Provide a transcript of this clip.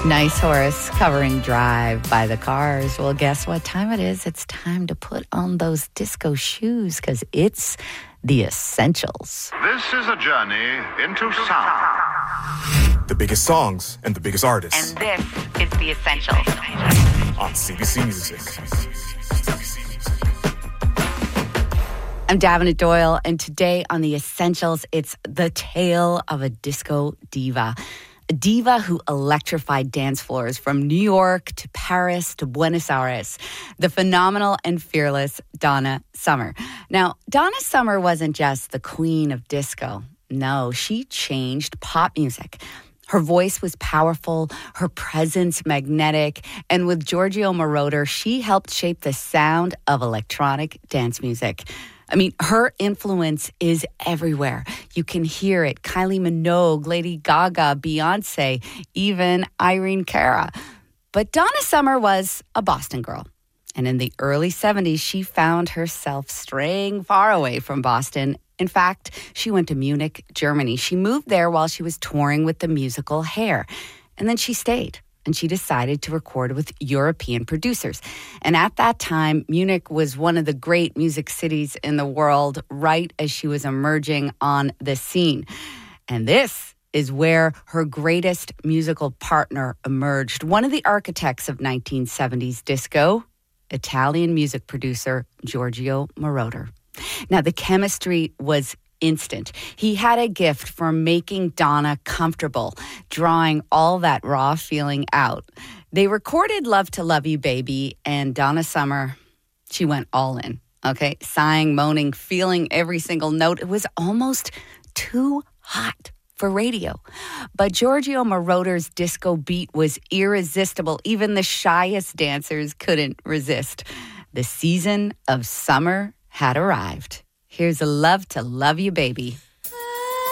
Nice Horse covering Drive by the Cars. Well, guess what time it is? It's time to put on those disco shoes because it's the Essentials. This is a journey into sound. The biggest songs and the biggest artists. And this is the Essentials on CBC Music. I'm Davina Doyle, and today on the Essentials, it's the tale of a disco diva. A diva who electrified dance floors from New York to Paris to Buenos Aires. The phenomenal and fearless Donna Summer. Now, Donna Summer wasn't just the queen of disco. No, she changed pop music. Her voice was powerful, her presence magnetic, and with Giorgio Moroder, she helped shape the sound of electronic dance music. I mean, her influence is everywhere. You can hear it. Kylie Minogue, Lady Gaga, Beyonce, even Irene Cara. But Donna Summer was a Boston girl. And in the early 70s, she found herself straying far away from Boston. In fact, she went to Munich, Germany. She moved there while she was touring with the musical Hair. And then she stayed. And she decided to record with European producers. And at that time, Munich was one of the great music cities in the world, right as she was emerging on the scene. And this is where her greatest musical partner emerged. One of the architects of 1970s disco, Italian music producer Giorgio Moroder. Now, the chemistry was instant. He had a gift for making Donna comfortable, drawing all that raw feeling out. They recorded Love to Love You Baby, and Donna Summer, she went all in, okay? Sighing, moaning, feeling every single note. It was almost too hot for radio. But Giorgio Moroder's disco beat was irresistible. Even the shyest dancers couldn't resist. The season of summer had arrived. Here's a Love to Love You Baby.